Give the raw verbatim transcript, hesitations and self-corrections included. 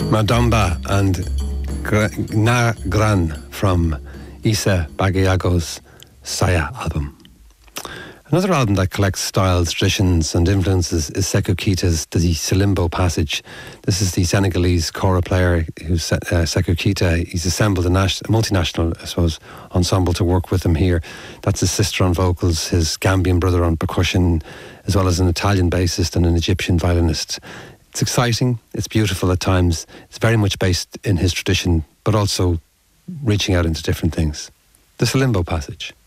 Madamba and Na Gran from Isa Bagayago's Saya album. Another album that collects styles, traditions and influences is Sekou Keita's The Salimbo Passage. This is the Senegalese kora player who's uh, Sekou Keita. He's assembled a, nas- a multinational, I suppose, ensemble to work with him here. That's his sister on vocals, his Gambian brother on percussion, as well as an Italian bassist and an Egyptian violinist. It's exciting, it's beautiful at times, it's very much based in his tradition, but also reaching out into different things. The Salimbo Passage.